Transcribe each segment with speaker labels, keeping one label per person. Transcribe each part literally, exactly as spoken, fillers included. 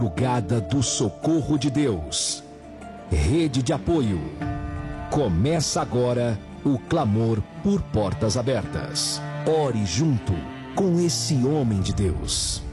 Speaker 1: Madrugada do Socorro de Deus. Rede de apoio. Começa agora o clamor por portas abertas. Ore junto com esse homem de Deus.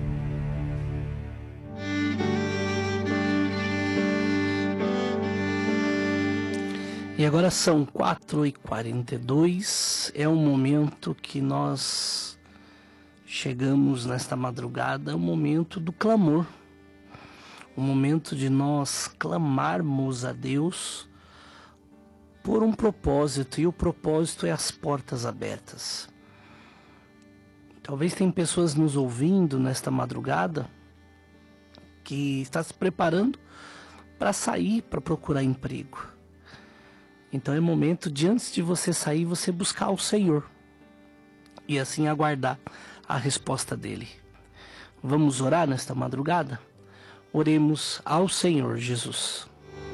Speaker 2: E agora são quatro e quarenta e dois, é o momento que nós chegamos nesta madrugada, é o momento do clamor. O momento de nós clamarmos a Deus por um propósito, e o propósito é as portas abertas. Talvez tem pessoas nos ouvindo nesta madrugada que está se preparando para sair, para procurar emprego. Então é momento de, antes de você sair, você buscar o Senhor e assim aguardar a resposta dele. Vamos orar nesta madrugada? Oremos ao Senhor Jesus.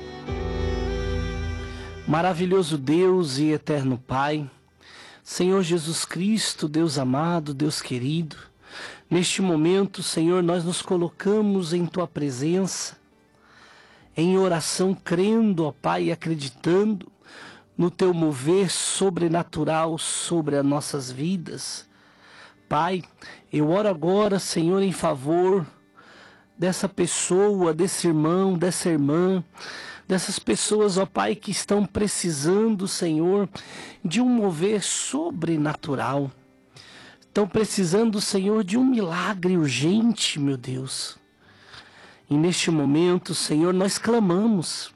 Speaker 2: Maravilhoso Deus e eterno Pai, Senhor Jesus Cristo, Deus amado, Deus querido, neste momento, Senhor, nós nos colocamos em Tua presença, em oração, crendo, ó Pai, e acreditando no Teu mover sobrenatural sobre as nossas vidas. Pai, eu oro agora, Senhor, em favor dessa pessoa, desse irmão, dessa irmã, dessas pessoas, ó Pai, que estão precisando, Senhor, de um mover sobrenatural. Estão precisando, Senhor, de um milagre urgente, meu Deus. E neste momento, Senhor, nós clamamos.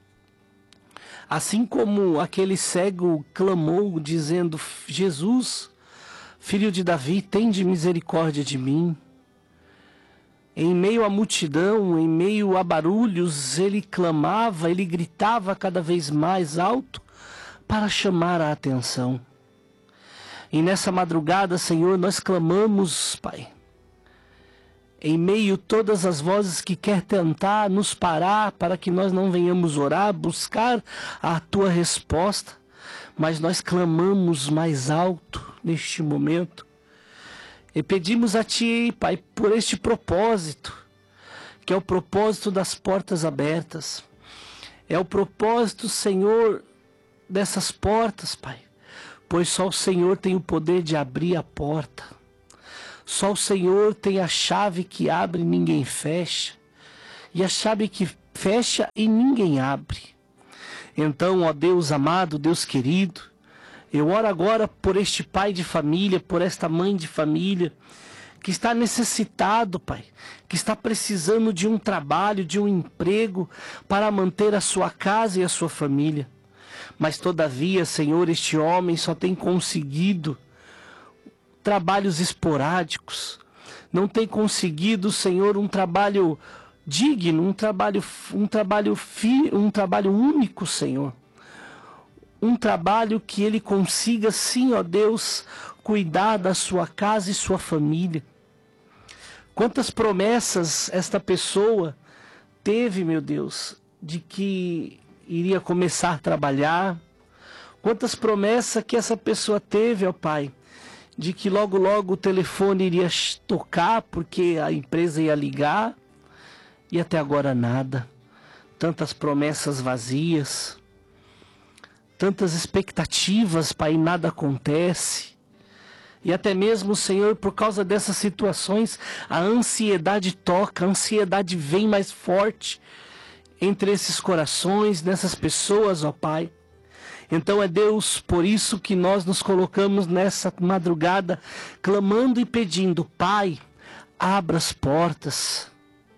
Speaker 2: Assim como aquele cego clamou, dizendo: Jesus, filho de Davi, tende misericórdia de mim. Em meio à multidão, em meio a barulhos, ele clamava, ele gritava cada vez mais alto para chamar a atenção. E nessa madrugada, Senhor, nós clamamos, Pai, em meio a todas as vozes que quer tentar nos parar para que nós não venhamos orar, buscar a Tua resposta, mas nós clamamos mais alto neste momento. E pedimos a Ti, Pai, por este propósito, que é o propósito das portas abertas. É o propósito, Senhor, dessas portas, Pai, pois só o Senhor tem o poder de abrir a porta. Só o Senhor tem a chave que abre e ninguém fecha, e a chave que fecha e ninguém abre. Então, ó Deus amado, Deus querido, eu oro agora por este pai de família, por esta mãe de família, que está necessitado, Pai, que está precisando de um trabalho, de um emprego, para manter a sua casa e a sua família. Mas todavia, Senhor, este homem só tem conseguido trabalhos esporádicos, não tem conseguido, Senhor, um trabalho digno, um trabalho, um trabalho, fi, um trabalho único, Senhor. Um trabalho que ele consiga, sim, ó Deus, cuidar da sua casa e sua família. Quantas promessas esta pessoa teve, meu Deus, de que iria começar a trabalhar. Quantas promessas que essa pessoa teve, ó Pai, de que logo, logo o telefone iria tocar, porque a empresa ia ligar, e até agora nada. Tantas promessas vazias, tantas expectativas, Pai, e nada acontece. E até mesmo, Senhor, por causa dessas situações, a ansiedade toca, a ansiedade vem mais forte entre esses corações, nessas pessoas, ó Pai. Então é Deus, por isso que nós nos colocamos nessa madrugada, clamando e pedindo: Pai, abra as portas.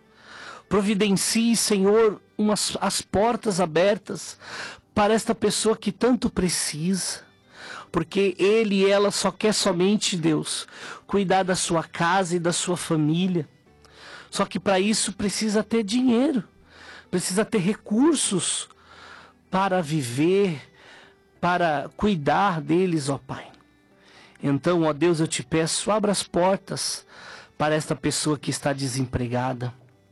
Speaker 2: Providencie, Senhor, umas, as portas abertas para esta pessoa que tanto precisa. Porque ele e ela só quer somente, Deus, cuidar da sua casa e da sua família. Só que para isso precisa ter dinheiro, precisa ter recursos para viver, para cuidar deles, ó Pai. Então, ó Deus, eu te peço, abra as portas para esta pessoa que está desempregada.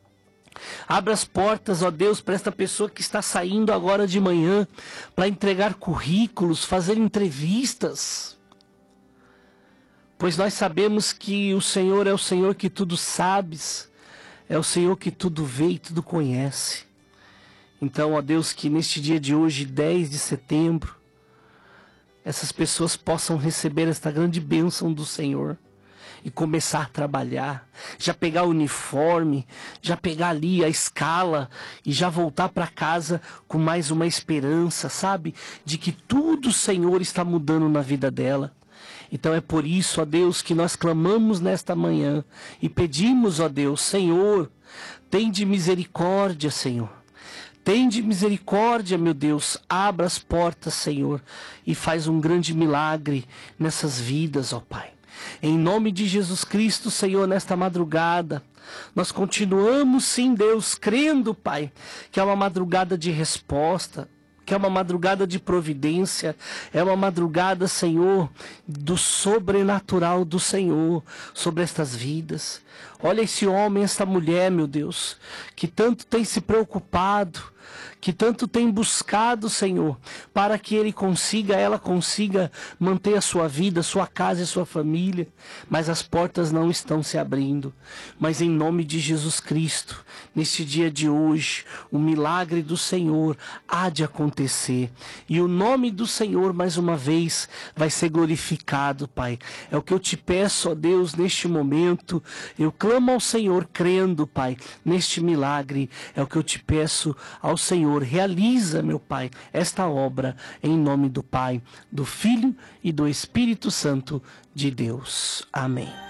Speaker 2: Abra as portas, ó Deus, para esta pessoa que está saindo agora de manhã para entregar currículos, fazer entrevistas. Pois nós sabemos que o Senhor é o Senhor que tudo sabes, É o Senhor que tudo vê e tudo conhece. Então, ó Deus, que neste dia de hoje, dez de setembro, essas pessoas possam receber esta grande bênção do Senhor e começar a trabalhar, já pegar o uniforme, já pegar ali a escala e já voltar para casa com mais uma esperança, sabe? De que tudo o Senhor está mudando na vida dela. Então é por isso, ó Deus, que nós clamamos nesta manhã e pedimos, ó Deus, Senhor, tende misericórdia, Senhor. Tende misericórdia, meu Deus, abra as portas, Senhor, e faz um grande milagre nessas vidas, ó Pai. Em nome de Jesus Cristo, Senhor, nesta madrugada, nós continuamos, sim, Deus, crendo, Pai, que é uma madrugada de resposta, que é uma madrugada de providência, é uma madrugada, Senhor, do sobrenatural do Senhor sobre estas vidas. Olha esse homem, essa mulher, meu Deus, que tanto tem se preocupado, que tanto tem buscado, Senhor, para que ele consiga, ela consiga manter a sua vida, sua casa e sua família, mas as portas não estão se abrindo. Mas em nome de Jesus Cristo, neste dia de hoje, o milagre do Senhor há de acontecer, e o nome do Senhor, mais uma vez, vai ser glorificado, Pai. É o que eu te peço, ó Deus, neste momento. Eu clamo ao Senhor crendo, Pai, neste milagre. É o que eu te peço ao Senhor. Realiza, meu Pai, esta obra em nome do Pai, do Filho e do Espírito Santo de Deus. Amém.